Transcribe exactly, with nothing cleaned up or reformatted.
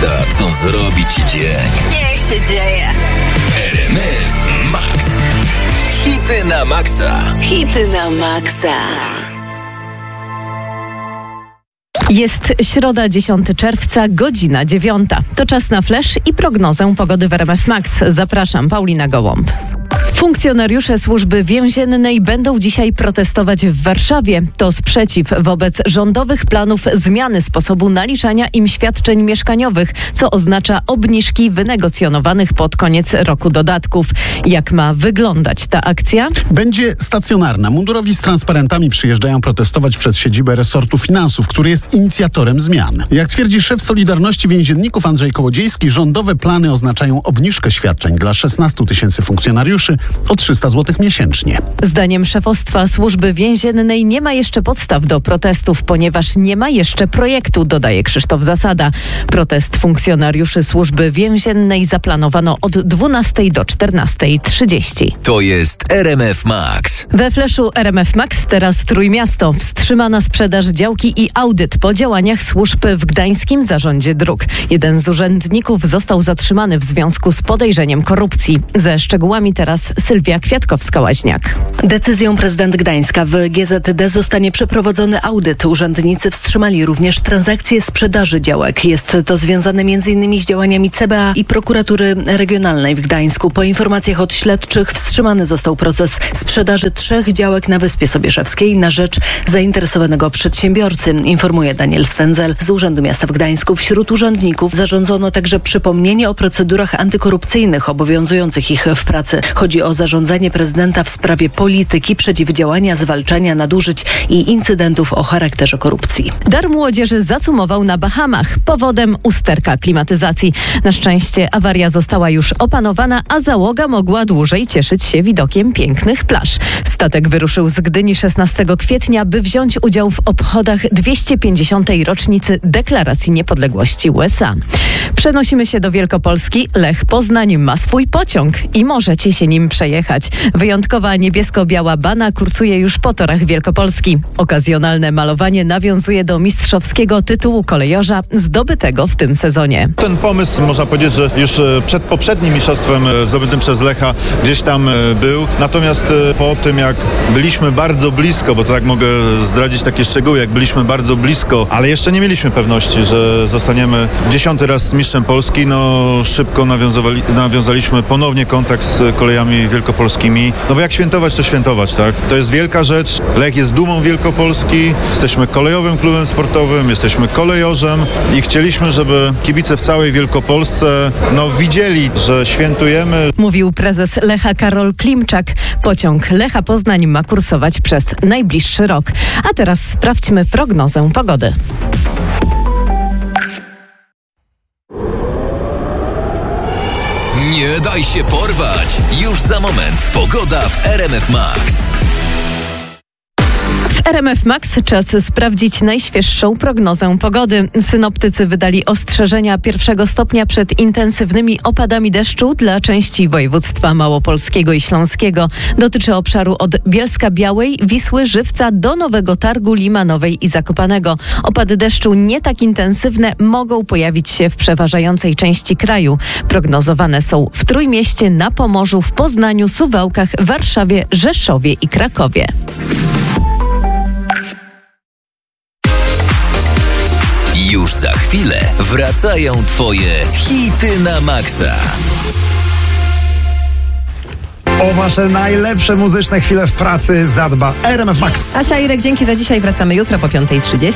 Maksa, co zrobi ci dzień. Niech się dzieje. R M F Max. Hity na maksa. Hity na maksa. Jest środa, dziesiątego czerwca, godzina dziewiąta. To czas na flash i prognozę pogody w R M F Max. Zapraszam, Paulina Gołąb. Funkcjonariusze służby więziennej będą dzisiaj protestować w Warszawie. To sprzeciw wobec rządowych planów zmiany sposobu naliczania im świadczeń mieszkaniowych, co oznacza obniżki wynegocjonowanych pod koniec roku dodatków. Jak ma wyglądać ta akcja? Będzie stacjonarna. Mundurowi z transparentami przyjeżdżają protestować przed siedzibę resortu finansów, który jest inicjatorem zmian. Jak twierdzi szef Solidarności Więzienników Andrzej Kołodziejski, rządowe plany oznaczają obniżkę świadczeń dla szesnastu tysięcy funkcjonariuszy o trzysta złotych miesięcznie. Zdaniem szefostwa służby więziennej nie ma jeszcze podstaw do protestów, ponieważ nie ma jeszcze projektu, dodaje Krzysztof Zasada. Protest funkcjonariuszy służby więziennej zaplanowano od dwunastej do czternastej trzydzieści. To jest R M F Max. We fleszu R M F Max teraz Trójmiasto. Wstrzymana sprzedaż działki i audyt po działaniach służb w Gdańskim Zarządzie Dróg. Jeden z urzędników został zatrzymany w związku z podejrzeniem korupcji. Ze szczegółami teraz Sylwia Kwiatkowska-Łaźniak. Decyzją prezydent Gdańska w G Z D zostanie przeprowadzony audyt. Urzędnicy wstrzymali również transakcje sprzedaży działek. Jest to związane między innymi z działaniami C B A i Prokuratury Regionalnej w Gdańsku. Po informacjach od śledczych wstrzymany został proces sprzedaży trzech działek na Wyspie Sobieszewskiej na rzecz zainteresowanego przedsiębiorcy, informuje Daniel Stędzel z Urzędu Miasta w Gdańsku. Wśród urzędników zarządzono także przypomnienie o procedurach antykorupcyjnych obowiązujących ich w pracy. Chodzi o zarządzanie prezydenta w sprawie polityki, przeciwdziałania, zwalczania nadużyć i incydentów o charakterze korupcji. Dar młodzieży zacumował na Bahamach. Powodem usterka klimatyzacji. Na szczęście awaria została już opanowana, a załoga mogła dłużej cieszyć się widokiem pięknych plaż. Statek wyruszył z Gdyni szesnastego kwietnia, by wziąć udział w obchodach dwieście pięćdziesiątej rocznicy Deklaracji Niepodległości U S A. Przenosimy się do Wielkopolski. Lech Poznań ma swój pociąg i możecie się nim przejechać. Wyjątkowa niebiesko-biała bana kursuje już po torach Wielkopolski. Okazjonalne malowanie nawiązuje do mistrzowskiego tytułu kolejorza zdobytego w tym sezonie. Ten pomysł, można powiedzieć, że już przed poprzednim mistrzostwem zdobytym przez Lecha gdzieś tam był. Natomiast po tym, jak byliśmy bardzo blisko, bo to tak mogę zdradzić takie szczegóły, jak byliśmy bardzo blisko, ale jeszcze nie mieliśmy pewności, że zostaniemy dziesiąty raz mistrzem Polski, no szybko nawiązali, nawiązaliśmy ponownie kontakt z kolejami wielkopolskimi. No bo jak świętować, to świętować, tak? To jest wielka rzecz. Lech jest dumą Wielkopolski. Jesteśmy kolejowym klubem sportowym, jesteśmy kolejorzem i chcieliśmy, żeby kibice w całej Wielkopolsce no widzieli, że świętujemy. Mówił prezes Lecha Karol Klimczak. Pociąg Lecha Poznań ma kursować przez najbliższy rok. A teraz sprawdźmy prognozę pogody. Nie daj się porwać. Już za moment pogoda w R M F Max. W R M F Max czas sprawdzić najświeższą prognozę pogody. Synoptycy wydali ostrzeżenia pierwszego stopnia przed intensywnymi opadami deszczu dla części województwa małopolskiego i śląskiego. Dotyczy obszaru od Bielska-Białej, Wisły, Żywca do Nowego Targu, Limanowej i Zakopanego. Opady deszczu nie tak intensywne mogą pojawić się w przeważającej części kraju. Prognozowane są w Trójmieście, na Pomorzu, w Poznaniu, Suwałkach, Warszawie, Rzeszowie i Krakowie. Już za chwilę wracają Twoje hity na maksa. O wasze najlepsze muzyczne chwile w pracy zadba R M F Max. Asia, Irek, dzięki za dzisiaj. Wracamy jutro po piątej trzydzieści.